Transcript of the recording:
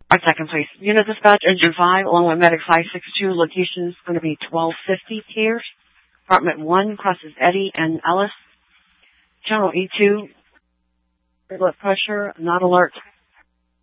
Our second, please. Unit dispatch, engine 5, along with medic 562. Location is going to be 1250 here. Apartment 1 crosses Eddie and Ellis. Channel E2, blood pressure, not alert.